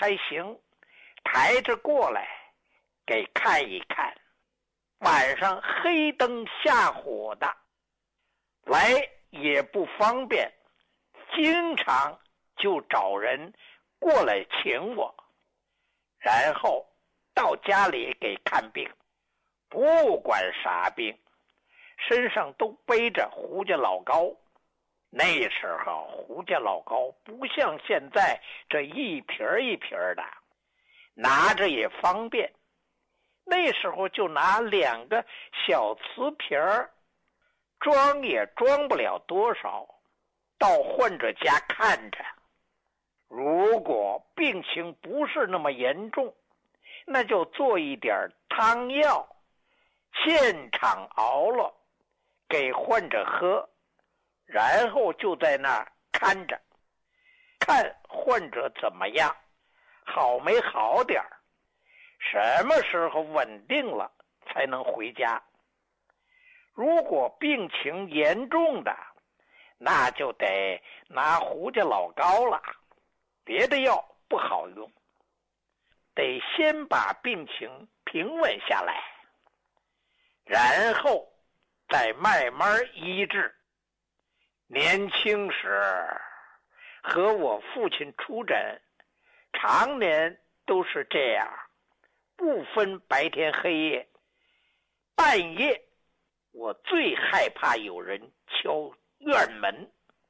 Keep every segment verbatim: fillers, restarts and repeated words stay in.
还行，抬着过来给看一看。晚上黑灯瞎火的，来也不方便，经常就找人过来请我，然后到家里给看病，不管啥病，身上都背着胡家老膏。那时候胡家老膏不像现在这一瓶一瓶的，拿着也方便。那时候就拿两个小瓷瓶儿，装也装不了多少，到患者家看着。如果病情不是那么严重，那就做一点汤药，现场熬了给患者喝，然后就在那儿看着，看患者怎么样，好没好点儿，什么时候稳定了才能回家。如果病情严重的，那就得拿胡家老膏了，别的药不好用，得先把病情平稳下来，然后再慢慢医治。年轻时和我父亲出诊，常年都是这样，不分白天黑夜。半夜我最害怕有人敲院门，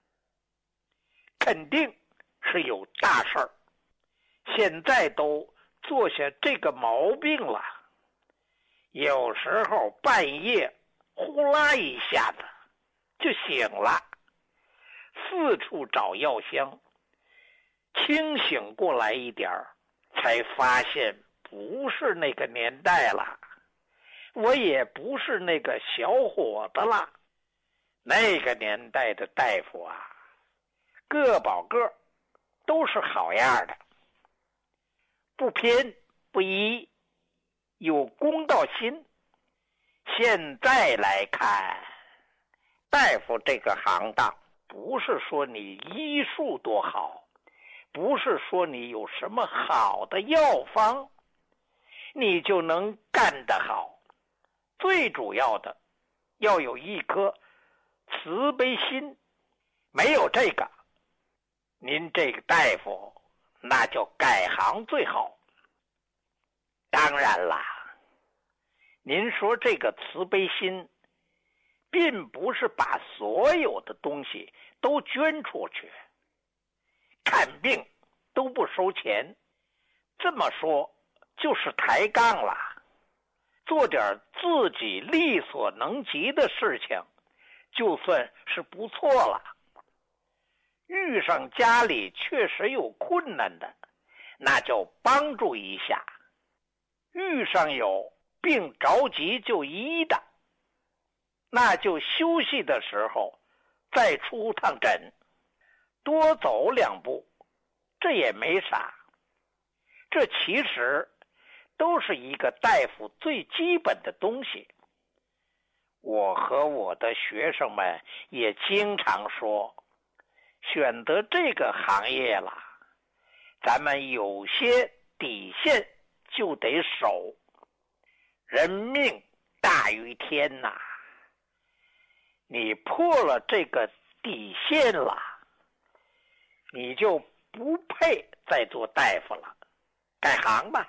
肯定是有大事儿。现在都做下这个毛病了，有时候半夜呼啦一下子就醒了，四处找药箱，清醒过来一点儿，才发现不是那个年代了，我也不是那个小伙子了。那个年代的大夫啊，个保个都是好样的，不偏不倚，有公道心。现在来看，大夫这个行当，不是说你医术多好，不是说你有什么好的药方你就能干得好，最主要的要有一颗慈悲心。没有这个，您这个大夫那就改行最好。当然了，您说这个慈悲心并不是把所有的东西都捐出去，看病都不收钱，这么说就是抬杠了。做点自己力所能及的事情，就算是不错了。遇上家里确实有困难的，那就帮助一下。遇上有病着急就医的，那就休息的时候再出趟诊，多走两步，这也没啥。这其实都是一个大夫最基本的东西。我和我的学生们也经常说，选择这个行业了，咱们有些底线就得守。人命大于天呐，你破了这个底线了，你就不配再做大夫了，改行吧。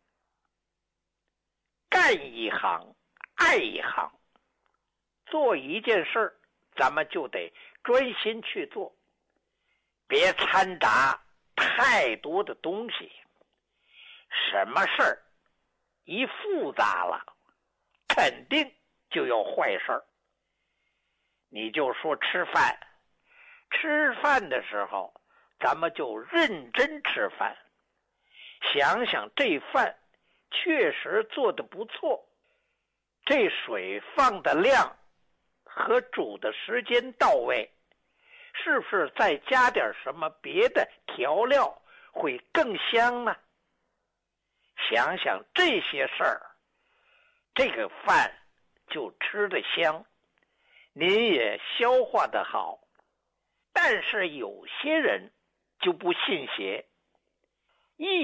干一行爱一行，做一件事咱们就得专心去做，别掺杂太多的东西。什么事儿一复杂了，肯定就有坏事儿。你就说吃饭，吃饭的时候咱们就认真吃饭，想想这饭确实做得不错，这水放的量和煮的时间到位，是不是再加点什么别的调料会更香呢？想想这些事儿，这个饭就吃得香，您也消化得好。但是有些人就不信邪，一